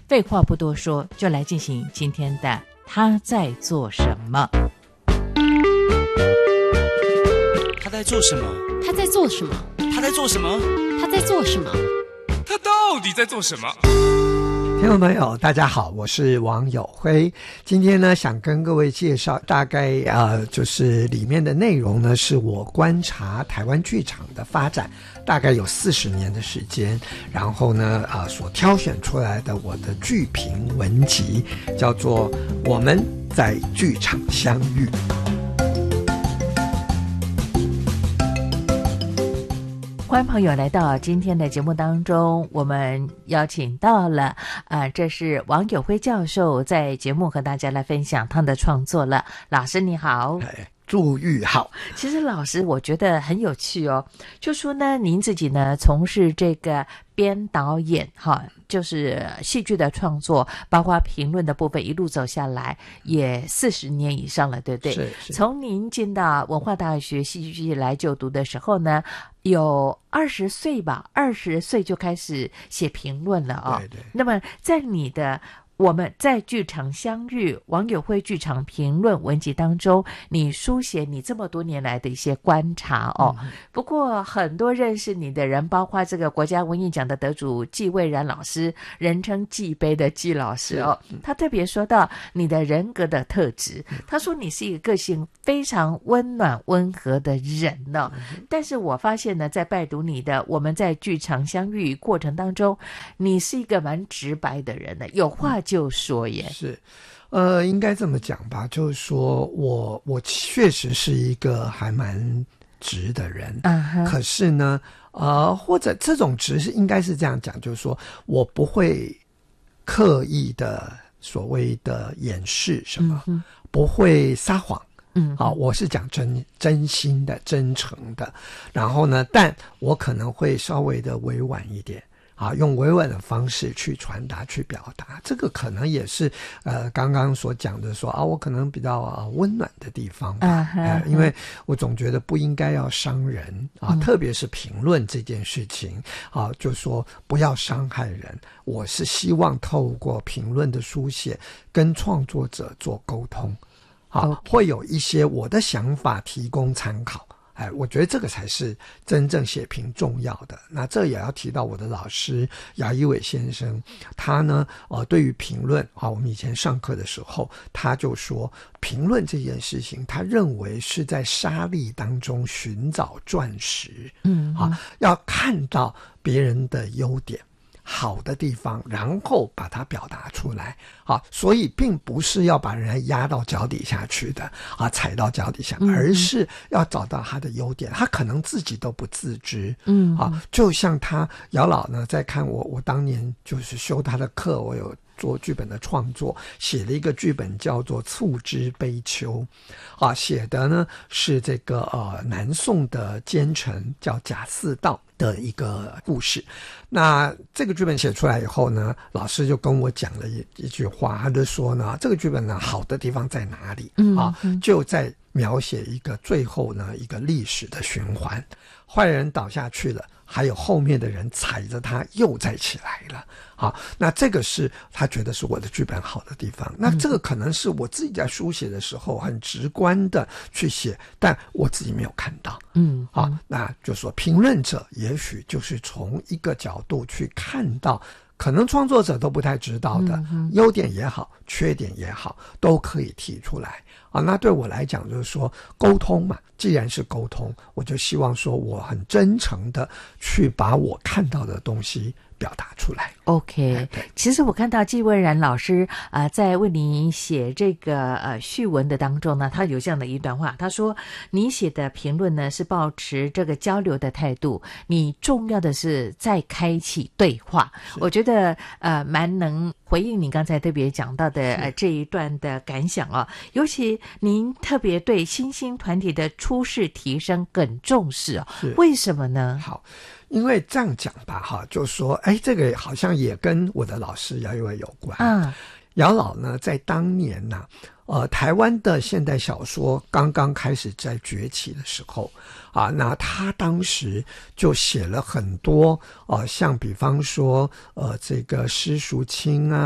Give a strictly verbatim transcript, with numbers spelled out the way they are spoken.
废话不多说，就来进行今天的他在做什么。 他在做什么？ 他在做什么？ 他在做什么？ 他在做什么？ 他到底在做什么？ 听众朋友大家好，我是王友辉。今天呢想跟各位介绍大概呃就是里面的内容呢，是我观察台湾剧场的发展大概有四十年的时间，然后呢啊、呃、所挑选出来的我的剧评文集，叫做我们在剧场相遇。 欢迎朋友来到今天的节目当中，我们邀请到了呃，这是王友辉教授在节目和大家来分享他的创作了。老师你好。 祝玉好。 其实老师我觉得很有趣哦，就说呢您自己呢从事这个编导演哈，就是戏剧的创作包括评论的部分一路走下来也四十年以上了，对不对？ 是是。 从您进到文化大学戏剧系来就读的时候呢，有二十岁吧，二十岁就开始写评论了哦。 对对。 那么在你的我们在剧场相遇王友辉剧场评论文集当中，你书写你这么多年来的一些观察哦。嗯、不过很多认识你的人，包括这个国家文艺奖的得主纪蔚然老师，人称纪杯的纪老师哦，他特别说到你的人格的特质，他说你是一个个性非常温暖温和的人呢、哦。但是我发现呢，在拜读你的我们在剧场相遇过程当中，你是一个蛮直白的人的，有话就说耶。 是，呃，应该这么讲吧，就是说我我确实是一个还蛮直的人，嗯哼，可是呢，呃，或者这种直是应该是这样讲，就是说我不会刻意的所谓的掩饰什么，嗯、不会撒谎。嗯，好，我是讲真真心的、真诚的，然后呢，但我可能会稍微的委婉一点。啊，用委婉的方式去传达、去表达，这个可能也是呃刚刚所讲的说啊，我可能比较、呃、温暖的地方吧、uh-huh. 呃，因为我总觉得不应该要伤人啊，嗯、特别是评论这件事情啊，就说不要伤害人。我是希望透过评论的书写，跟创作者做沟通，啊， okay. 会有一些我的想法提供参考。哎，我觉得这个才是真正写评重要的。那这也要提到我的老师姚一伟先生，他呢，呃，对于评论啊，我们以前上课的时候，他就说，评论这件事情，他认为是在沙砾当中寻找钻石，嗯，啊，要看到别人的优点。好的地方，然后把它表达出来啊，所以并不是要把人压到脚底下去的啊，踩到脚底下，嗯、而是要找到他的优点，他可能自己都不自知，嗯啊，就像他姚老呢，在看我，我当年就是修他的课，我有做剧本的创作，写了一个剧本叫做《促织悲秋》，啊，写的呢是这个呃南宋的奸臣叫贾似道的一个故事。那这个剧本写出来以后呢，老师就跟我讲了一一句话，他就说呢，这个剧本呢好的地方在哪里？嗯啊，就在描写一个最后呢一个历史的循环，坏人倒下去了，还有后面的人踩着他又再起来了。好，那这个是他觉得是我的剧本好的地方。那这个可能是我自己在书写的时候很直观的去写，但我自己没有看到。嗯，好，那就说评论者也许就是从一个角度去看到，可能创作者都不太知道的、嗯、优点也好，缺点也好，都可以提出来。啊，那对我来讲就是说沟通嘛，既然是沟通，我就希望说我很真诚的去把我看到的东西表达出来。 OK， 其实我看到纪蔚然老师呃在为你写这个呃序文的当中呢，他有这样的一段话，他说你写的评论呢是抱持这个交流的态度，你重要的是在开启对话。我觉得呃蛮能回应你刚才特别讲到的呃这一段的感想哦，尤其您特别对新兴团体的出世提升很重视哦，为什么呢？ 好，因为这样讲吧哈，就说哎，这个好像也跟我的老师姚一伟有关。嗯，姚老呢在当年呢、啊、呃，台湾的现代小说刚刚开始在崛起的时候啊，那他当时就写了很多呃，像比方说呃这个施淑清啊